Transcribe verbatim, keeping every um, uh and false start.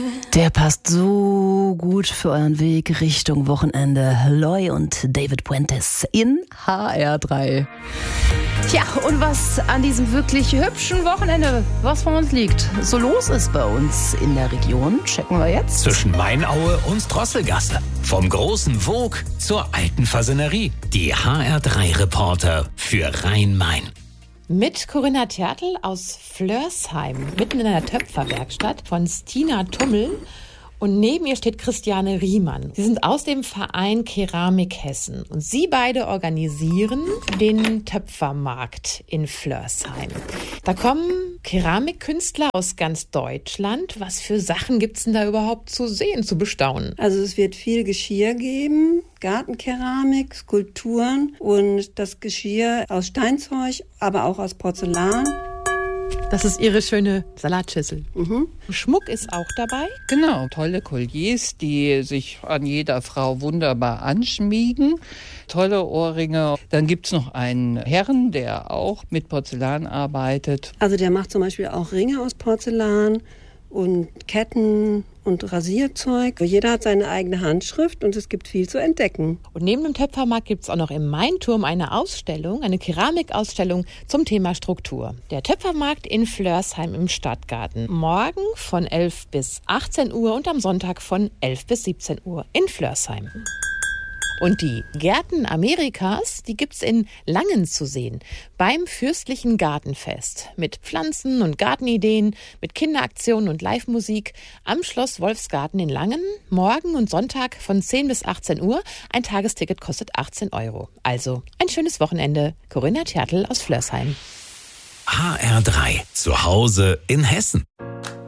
Der passt so gut für euren Weg Richtung Wochenende. Loy und David Puentes in H R drei. Tja, und was an diesem wirklich hübschen Wochenende, was von uns liegt, so los ist bei uns in der Region, checken wir jetzt. Zwischen Mainaue und Drosselgasse. Vom großen Vogue zur alten Fasanerie. Die H R drei Reporter für Rhein-Main. Mit Corinna Tertl aus Flörsheim, mitten in einer Töpferwerkstatt von Stina Tummel. Und neben ihr steht Christiane Riemann. Sie sind aus dem Verein Keramik Hessen. Und sie beide organisieren den Töpfermarkt in Flörsheim. Da kommen Keramikkünstler aus ganz Deutschland. Was für Sachen gibt's denn da überhaupt zu sehen, zu bestaunen? Also es wird viel Geschirr geben, Gartenkeramik, Skulpturen und das Geschirr aus Steinzeug, aber auch aus Porzellan. Das ist ihre schöne Salatschüssel. Mhm. Schmuck ist auch dabei. Genau, tolle Colliers, die sich an jeder Frau wunderbar anschmiegen. Tolle Ohrringe. Dann gibt's noch einen Herrn, der auch mit Porzellan arbeitet. Also der macht zum Beispiel auch Ringe aus Porzellan und Ketten und Rasierzeug. Jeder hat seine eigene Handschrift und es gibt viel zu entdecken. Und neben dem Töpfermarkt gibt es auch noch im Mainturm eine Ausstellung, eine Keramikausstellung zum Thema Struktur. Der Töpfermarkt in Flörsheim im Stadtgarten. Morgen von elf bis achtzehn Uhr und am Sonntag von elf bis siebzehn Uhr in Flörsheim. Und die Gärten Amerikas, die gibt's in Langen zu sehen. Beim Fürstlichen Gartenfest. Mit Pflanzen und Gartenideen, mit Kinderaktionen und Live-Musik am Schloss Wolfsgarten in Langen. Morgen und Sonntag von zehn bis achtzehn Uhr. Ein Tagesticket kostet achtzehn Euro. Also ein schönes Wochenende. Corinna Tertl aus Flörsheim. H R drei. Zu Hause in Hessen.